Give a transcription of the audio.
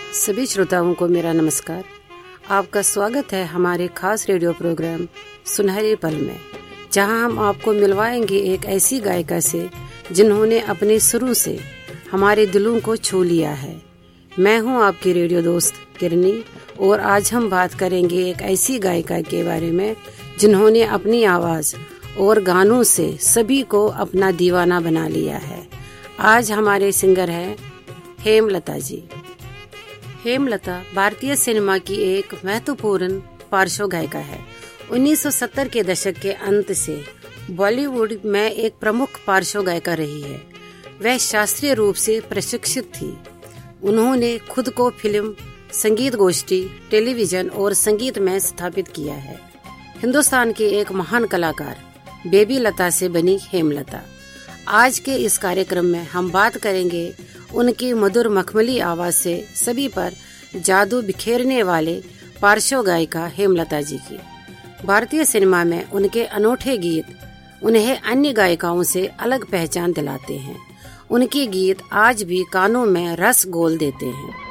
सभी श्रोताओं को मेरा नमस्कार। आपका स्वागत है हमारे खास रेडियो प्रोग्राम सुनहरे पल में, जहां हम आपको मिलवाएंगे एक ऐसी गायिका से जिन्होंने अपने सुरों से हमारे दिलों को छू लिया है। मैं हूं आपकी रेडियो दोस्त किरनी और आज हम बात करेंगे एक ऐसी गायिका के बारे में जिन्होंने अपनी आवाज़ और गानों से सभी को अपना दीवाना बना लिया है। आज हमारे सिंगर हैं हेमलता जी। हेमलता भारतीय सिनेमा की एक महत्वपूर्ण पार्श्व गायिका है। 1970 के दशक के अंत से बॉलीवुड में एक प्रमुख पार्श्व गायिका रही है। वह शास्त्रीय रूप से प्रशिक्षित थी। उन्होंने खुद को फिल्म, संगीत गोष्ठी, टेलीविजन और संगीत में स्थापित किया है। हिंदुस्तान की एक महान कलाकार बेबी लता से बनी हेमलता। आज के इस कार्यक्रम में हम बात करेंगे उनकी मधुर मखमली आवाज से सभी पर जादू बिखेरने वाले पार्श्व गायिका हेमलता जी की। भारतीय सिनेमा में उनके अनोखे गीत उन्हें अन्य गायिकाओं से अलग पहचान दिलाते हैं। उनके गीत आज भी कानों में रस घोल देते हैं।